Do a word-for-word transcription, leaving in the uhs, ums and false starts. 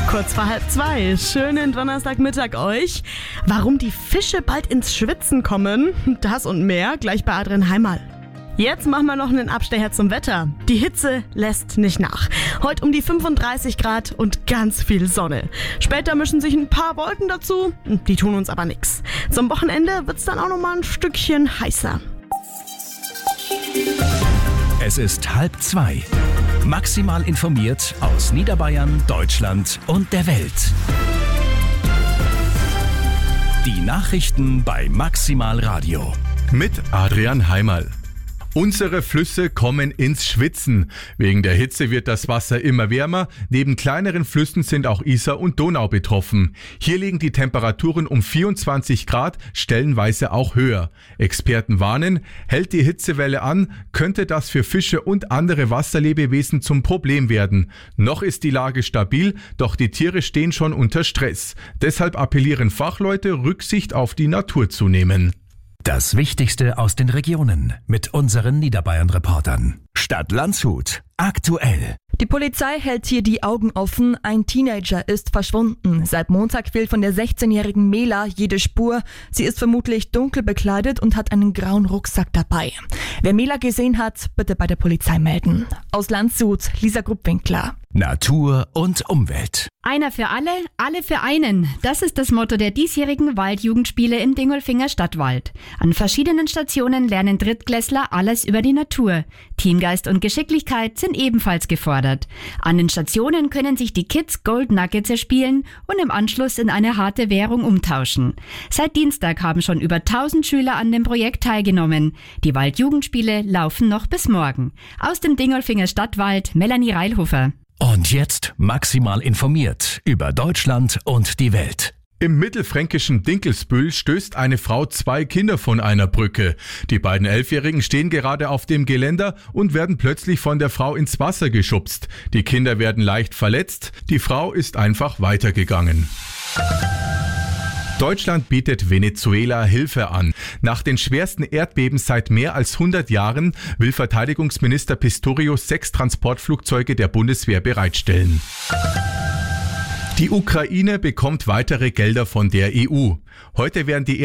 Kurz vor halb zwei. Schönen Donnerstagmittag euch. Warum die Fische bald ins Schwitzen kommen, das und mehr gleich bei Adrian Heimal. Jetzt machen wir noch einen Abstecher zum Wetter. Die Hitze lässt nicht nach. Heute um die fünfunddreißig Grad und ganz viel Sonne. Später mischen sich ein paar Wolken dazu, die tun uns aber nichts. Zum Wochenende wird's dann auch noch mal ein Stückchen heißer. Es ist halb zwei. Maximal informiert aus Niederbayern, Deutschland und der Welt. Die Nachrichten bei Maximal Radio. Mit Adrian Heimal. Unsere Flüsse kommen ins Schwitzen. Wegen der Hitze wird das Wasser immer wärmer. Neben kleineren Flüssen sind auch Isar und Donau betroffen. Hier liegen die Temperaturen um vierundzwanzig Grad, stellenweise auch höher. Experten warnen, hält die Hitzewelle an, könnte das für Fische und andere Wasserlebewesen zum Problem werden. Noch ist die Lage stabil, doch die Tiere stehen schon unter Stress. Deshalb appellieren Fachleute, Rücksicht auf die Natur zu nehmen. Das Wichtigste aus den Regionen mit unseren Niederbayern-Reportern. Stadt Landshut. Aktuell. Die Polizei hält hier die Augen offen. Ein Teenager ist verschwunden. Seit Montag fehlt von der sechzehnjährigen Mela jede Spur. Sie ist vermutlich dunkel bekleidet und hat einen grauen Rucksack dabei. Wer Mela gesehen hat, bitte bei der Polizei melden. Aus Landshut, Lisa Gruppwinkler. Natur und Umwelt. Einer für alle, alle für einen. Das ist das Motto der diesjährigen Waldjugendspiele im Dingolfinger Stadtwald. An verschiedenen Stationen lernen Drittklässler alles über die Natur. Teamgeist und Geschicklichkeit sind ebenfalls gefordert. An den Stationen können sich die Kids Gold Nuggets erspielen und im Anschluss in eine harte Währung umtauschen. Seit Dienstag haben schon über tausend Schüler an dem Projekt teilgenommen. Die Waldjugendspiele laufen noch bis morgen. Aus dem Dingolfinger Stadtwald, Melanie Reilhofer. Und jetzt maximal informiert über Deutschland und die Welt. Im mittelfränkischen Dinkelsbühl stößt eine Frau zwei Kinder von einer Brücke. Die beiden Elfjährigen stehen gerade auf dem Geländer und werden plötzlich von der Frau ins Wasser geschubst. Die Kinder werden leicht verletzt, die Frau ist einfach weitergegangen. Deutschland bietet Venezuela Hilfe an. Nach den schwersten Erdbeben seit mehr als hundert Jahren will Verteidigungsminister Pistorius sechs Transportflugzeuge der Bundeswehr bereitstellen. Die Ukraine bekommt weitere Gelder von der E U. Heute werden die